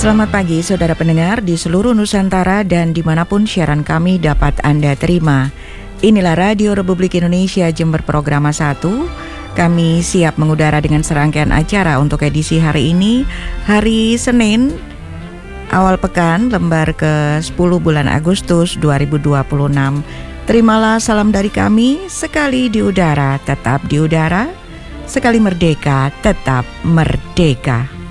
Selamat pagi saudara pendengar di seluruh Nusantara dan dimanapun siaran kami dapat Anda terima. Inilah Radio Republik Indonesia Jember Programa 1. Kami siap mengudara dengan serangkaian acara untuk edisi hari ini, hari Senin, awal pekan, lembar ke-10 bulan Agustus 2026. Terimalah salam dari kami, sekali di udara, tetap di udara, sekali merdeka, tetap merdeka.